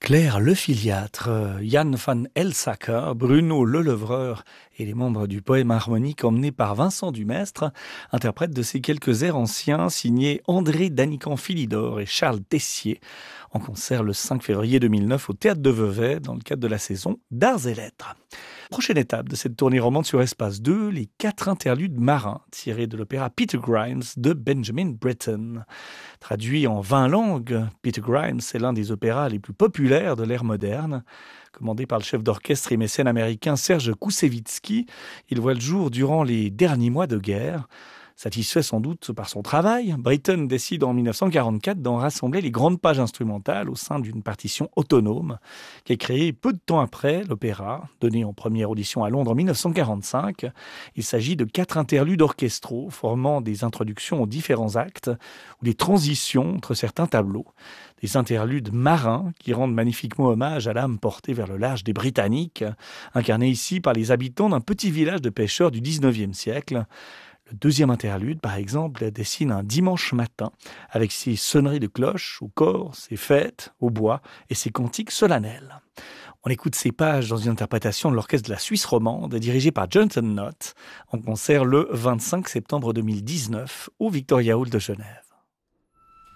Claire Lefiliatre, Jan van Elsacker, Bruno Lelevreur et les membres du poème harmonique emmenés par Vincent Dumestre interprètent de ces quelques airs anciens signés André Danican-Philidor et Charles Tessier en concert le 5 février 2009 au Théâtre de Vevey dans le cadre de la saison d'Arts et Lettres. Prochaine étape de cette tournée romande sur Espace 2, les 4 interludes marins tirés de l'opéra Peter Grimes de Benjamin Britten. Traduit en 20 langues, Peter Grimes est l'un des opéras les plus populaires de l'ère moderne. Commandé par le chef d'orchestre et mécène américain Serge Koussevitzky, il voit le jour durant les derniers mois de guerre. Satisfait sans doute par son travail, Britten décide en 1944 d'en rassembler les grandes pages instrumentales au sein d'une partition autonome qui est créée peu de temps après l'opéra, donné en première audition à Londres en 1945. Il s'agit de 4 interludes orchestraux formant des introductions aux différents actes ou des transitions entre certains tableaux. Des interludes marins qui rendent magnifiquement hommage à l'âme portée vers le large des Britanniques, incarnée ici par les habitants d'un petit village de pêcheurs du 19e siècle. Le deuxième interlude, par exemple, dessine un dimanche matin avec ses sonneries de cloches au corps, ses fêtes au bois et ses cantiques solennels. On écoute ces pages dans une interprétation de l'orchestre de la Suisse romande dirigée par Jonathan Nott en concert le 25 septembre 2019 au Victoria Hall de Genève.